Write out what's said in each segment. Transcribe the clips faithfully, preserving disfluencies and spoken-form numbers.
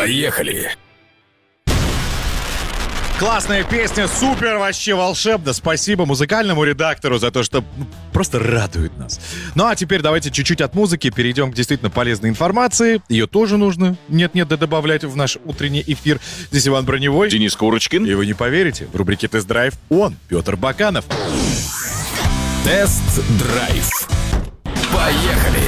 Поехали! Классная песня, супер, вообще волшебно. Спасибо музыкальному редактору за то, что просто радует нас. Ну а теперь давайте чуть-чуть от музыки перейдем к действительно полезной информации. Ее тоже нужно нет-нет да добавлять в наш утренний эфир. Здесь Иван Броневой. Денис Курочкин. И вы не поверите, в рубрике «Тест-драйв» он, Петр Баканов. Тест-драйв. Поехали!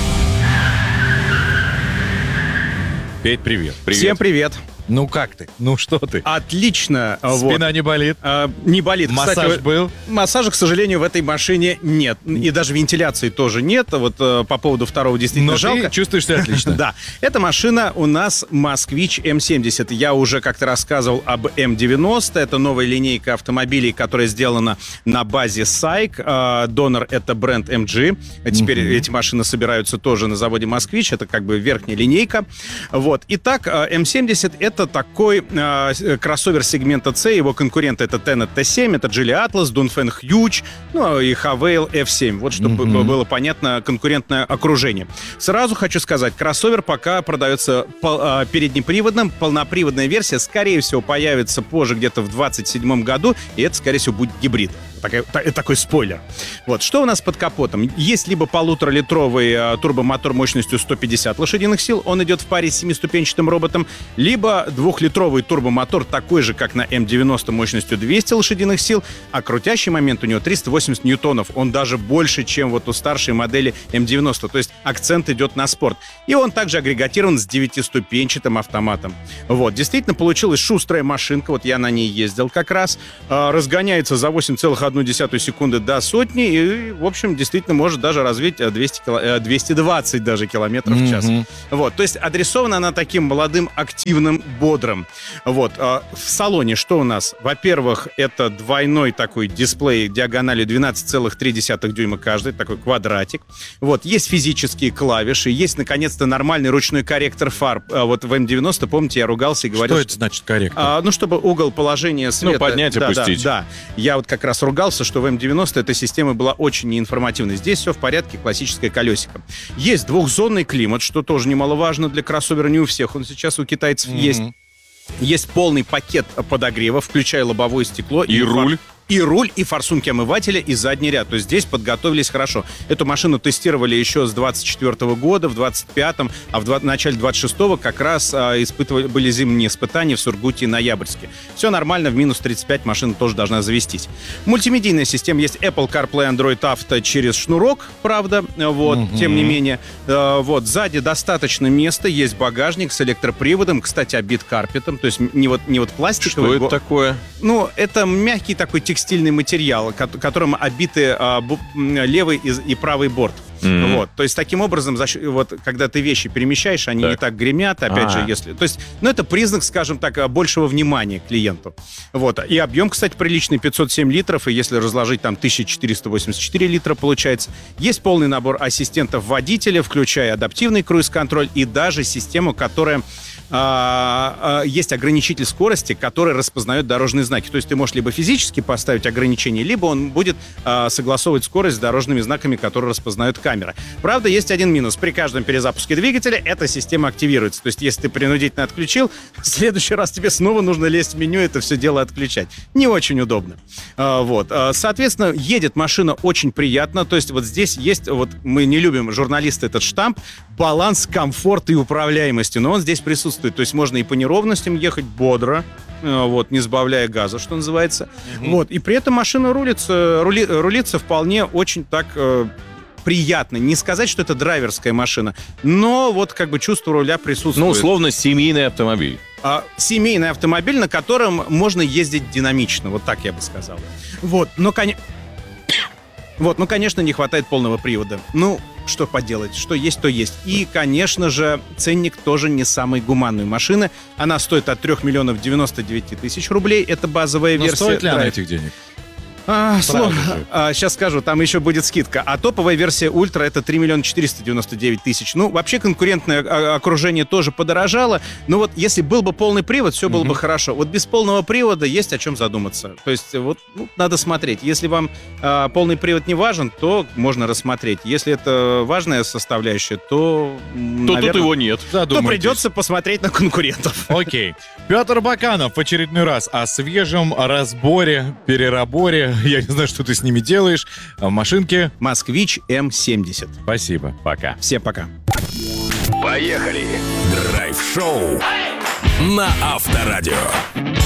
Петь, привет. Привет. Всем привет. Ну как ты? Ну что ты? Отлично. Спина вот. не болит? А, не болит. Массаж Кстати, был? Массажа, к сожалению, в этой машине нет. И даже вентиляции тоже нет. Вот по поводу второго действительно Но жалко. ты чувствуешь себя отлично. Да. Эта машина у нас Москвич эм семьдесят. Я уже как-то рассказывал об эм девяносто. Это новая линейка автомобилей, которая сделана на базе Сайк. Донор — это бренд эм джи. Теперь mm-hmm. эти машины собираются тоже на заводе Москвич. Это как бы верхняя линейка. Вот. Итак, эм семьдесят — это такой кроссовер сегмента C, его конкуренты — это Tenet ти семь, это Geely Atlas, Dongfeng Huge, ну и Havail эф семь. Вот чтобы mm-hmm. было понятно конкурентное окружение. Сразу хочу сказать, кроссовер пока продается пол- переднеприводным, полноприводная версия, скорее всего, появится позже, где-то в двадцать седьмом году, и это, скорее всего, будет гибрид. Такой, такой спойлер. Вот, что у нас под капотом? Есть либо полуторалитровый э, турбомотор мощностью сто пятьдесят лошадиных сил, он идет в паре с семиступенчатым роботом, либо двухлитровый турбомотор, такой же, как на эм девяносто, мощностью двести лошадиных сил, а крутящий момент у него триста восемьдесят ньютонов. Он даже больше, чем вот у старшей модели эм девяносто, то есть акцент идет на спорт. И он также агрегатирован с девятиступенчатым автоматом. Вот, действительно, получилась шустрая машинка, вот я на ней ездил как раз, э, разгоняется за восемь целых одну десятую секунды до сотни и, в общем, действительно может даже развить двести, двести двадцать даже километров в час. Mm-hmm. Вот, то есть адресована она таким молодым, активным, бодрым. Вот, в салоне что у нас? Во-первых, это двойной такой дисплей диагональю двенадцать целых три десятых дюйма каждый, такой квадратик. Вот, есть физические клавиши, есть, наконец-то, нормальный ручной корректор фар. Вот в эм девяносто, помните, я ругался и говорил... Что это значит корректор? А, ну, чтобы угол положения света... Ну, поднять, да, опустить. Да, да, я вот как раз ругался, что в эм девяносто эта система была очень неинформативной. Здесь все в порядке, классическое колесико. Есть двухзонный климат, что тоже немаловажно для кроссовера. Не у всех он сейчас, у китайцев mm-hmm. есть. Есть полный пакет подогрева, включая лобовое стекло. И, и руль. И руль, и форсунки омывателя, и задний ряд. То есть здесь подготовились хорошо. Эту машину тестировали еще с двадцать четвёртого года, в двадцать пятом, а в, в начале двадцать шестого как раз а, испытывали, были зимние испытания в Сургуте и Ноябрьске. Все нормально, в минус тридцать пять машина тоже должна завестись. Мультимедийная система есть Apple CarPlay, Android Auto через шнурок, правда, вот, mm-hmm. тем не менее. Э, вот, сзади достаточно места, есть багажник с электроприводом, кстати, обит карпетом, то есть не вот, не вот пластиковый. Что это такое? Ну, это мягкий такой текстильный материал, которым обиты а, бу, левый и, и правый борт. Mm-hmm. Вот. То есть, таким образом, вот, когда ты вещи перемещаешь, они так. не так гремят, опять А-а-а. же, если... То есть, ну, это признак, скажем так, большего внимания клиенту. Вот. И объем, кстати, приличный, пятьсот семь литров, и если разложить, там, тысяча четыреста восемьдесят четыре литра получается. Есть полный набор ассистентов водителя, включая адаптивный круиз-контроль и даже систему, которая... А, а, есть ограничитель скорости, который распознает дорожные знаки. То есть ты можешь либо физически поставить ограничение, либо он будет а, согласовывать скорость с дорожными знаками, которые распознают камеры. Правда, есть один минус. При каждом перезапуске двигателя эта система активируется. То есть если ты принудительно отключил, в следующий раз тебе снова нужно лезть в меню, это все дело отключать. Не очень удобно. А, вот. Соответственно, едет машина очень приятно. То есть вот здесь есть, вот мы не любим, журналисты, этот штамп, баланс комфорта и управляемости. Но он здесь присутствует. То есть можно и по неровностям ехать бодро, вот, не сбавляя газа, что называется. Mm-hmm. Вот, и при этом машина рулится, рули, рулится вполне очень так э, приятно. Не сказать, что это драйверская машина, но вот как бы чувство руля присутствует. Ну, условно, семейный автомобиль. А, семейный автомобиль, на котором можно ездить динамично, вот так я бы сказал. Вот, но, конечно... Вот, ну, конечно, не хватает полного привода. Ну, что поделать, что есть, то есть. И, конечно же, ценник тоже не самой гуманной машины. Она стоит от трех миллионов девяносто девять тысяч рублей. Это базовая Но версия. стоит ли она этих денег? А, Сразу сло- же. а, сейчас скажу, там еще будет скидка. А топовая версия Ультра — это три миллиона четыреста девяносто девять тысяч. Ну, вообще конкурентное а, окружение тоже подорожало. Но вот если был бы полный привод, все было бы хорошо. Вот без полного привода есть о чем задуматься. То есть вот ну, надо смотреть. Если вам а, полный привод не важен, то можно рассмотреть. Если это важная составляющая, то, м, То наверное, тут его нет. то Задумайтесь. придется посмотреть на конкурентов. Окей. Петр Баканов в очередной раз о свежем разборе, перераборе. Я не знаю, что ты с ними делаешь. В машинке. Москвич эм семьдесят. Спасибо. Пока. Всем пока. Поехали. Драйв-шоу на Авторадио.